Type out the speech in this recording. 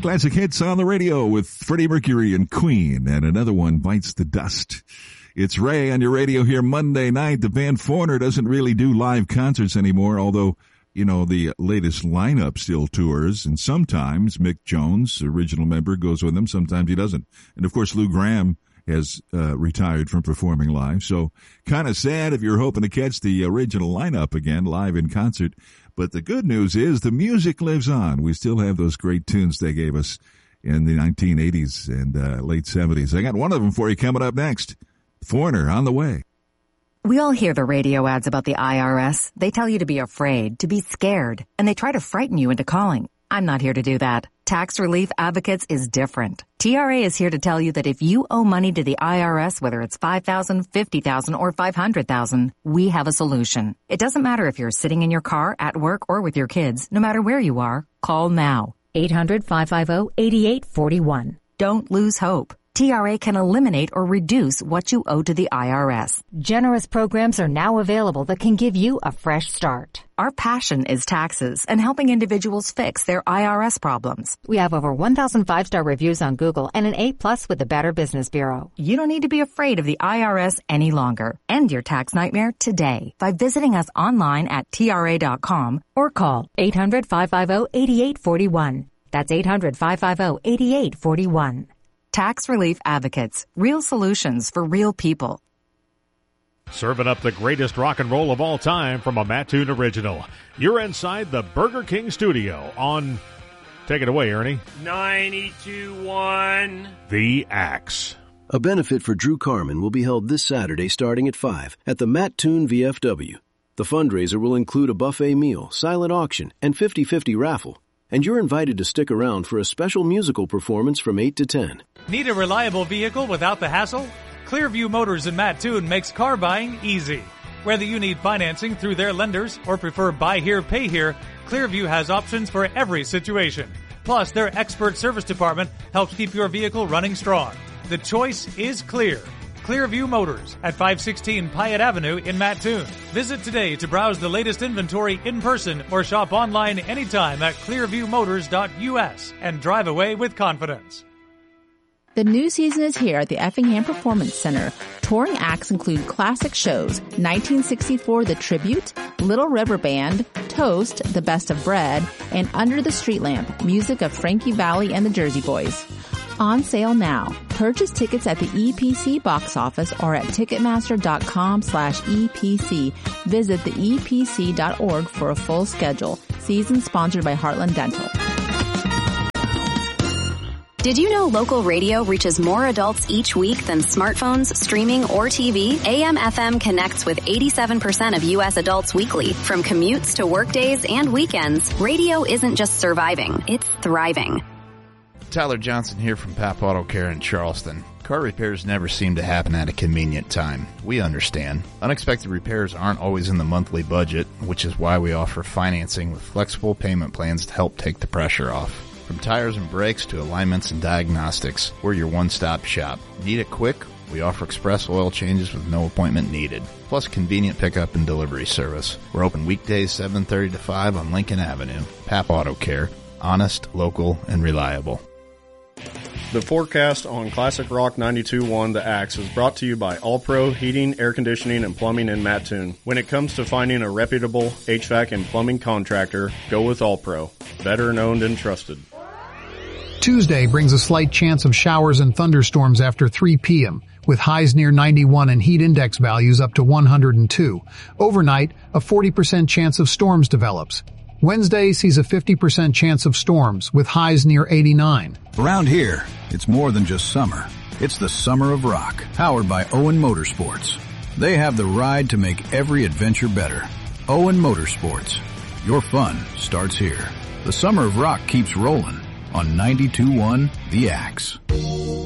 classic hits on the radio with Freddie Mercury and Queen, and another one bites the dust. It's Ray on your radio here Monday night. The band Foreigner doesn't really do live concerts anymore, although, you know, the latest lineup still tours, and sometimes Mick Jones, original member, goes with them. Sometimes he doesn't. And, of course, Lou Gramm has retired from performing live. So kind of sad if you're hoping to catch the original lineup again live in concert. But the good news is the music lives on. We still have those great tunes they gave us in the 1980s and late 70s. I got one of them for you coming up next. Foreigner on the way. We all hear the radio ads about the IRS. They tell you to be afraid, to be scared, and they try to frighten you into calling. I'm not here to do that. Tax Relief Advocates is different. TRA is here to tell you that if you owe money to the IRS, whether it's $5,000, $50,000, or $500,000, we have a solution. It doesn't matter if you're sitting in your car, at work, or with your kids. No matter where you are, call now. 800-550-8841. Don't lose hope. TRA can eliminate or reduce what you owe to the IRS. Generous programs are now available that can give you a fresh start. Our passion is taxes and helping individuals fix their IRS problems. We have over 1,000 five-star reviews on Google and an A+ with the Better Business Bureau. You don't need to be afraid of the IRS any longer. End your tax nightmare today by visiting us online at TRA.com or call 800-550-8841. That's 800-550-8841. Tax Relief Advocates. Real solutions for real people. Serving up the greatest rock and roll of all time from a Mattoon original. You're inside the Burger King studio on... Take it away, Ernie. 92.1 The Axe. A benefit for Drew Carmen will be held this Saturday starting at 5 at the Mattoon VFW. The fundraiser will include a buffet meal, silent auction, and 50-50 raffle. And you're invited to stick around for a special musical performance from 8 to 10. Need a reliable vehicle without the hassle? Clearview Motors in Mattoon makes car buying easy. Whether you need financing through their lenders or prefer buy here, pay here, Clearview has options for every situation. Plus, their expert service department helps keep your vehicle running strong. The choice is clear. Clearview Motors at 516 Pyatt Avenue in Mattoon. Visit today to browse the latest inventory in person or shop online anytime at clearviewmotors.us and drive away with confidence. The new season is here at the Effingham Performance Center. Touring acts include classic shows, 1964 The Tribute, Little River Band, Toast, The Best of Bread, and Under the Street Lamp, music of Frankie Valli and the Jersey Boys. On sale now. Purchase tickets at the EPC box office or at Ticketmaster.com/EPC. Visit theepc.org for a full schedule. Season sponsored by Heartland Dental. Did you know local radio reaches more adults each week than smartphones, streaming, or TV? AM/FM connects with 87% of U.S. adults weekly. From commutes to workdays and weekends, radio isn't just surviving, it's thriving. Tyler Johnson here from Pap Auto Care in Charleston. Car repairs never seem to happen at a convenient time. We understand. Unexpected repairs aren't always in the monthly budget, which is why we offer financing with flexible payment plans to help take the pressure off. From tires and brakes to alignments and diagnostics, we're your one-stop shop. Need it quick? We offer express oil changes with no appointment needed, plus convenient pickup and delivery service. We're open weekdays 7:30 to 5 on Lincoln Avenue. Pap Auto Care. Honest, local, and reliable. The forecast on Classic Rock 92.1 The Axe is brought to you by All Pro Heating, Air Conditioning, and Plumbing in Mattoon. When it comes to finding a reputable HVAC and plumbing contractor, go with All Pro. Veteran owned and trusted. Tuesday brings a slight chance of showers and thunderstorms after 3 p.m., with highs near 91 and heat index values up to 102. Overnight, a 40% chance of storms develops. Wednesday sees a 50% chance of storms, with highs near 89. Around here, it's more than just summer. It's the summer of rock, powered by Owen Motorsports. They have the ride to make every adventure better. Owen Motorsports. Your fun starts here. The summer of rock keeps rolling on 92.1 The Axe.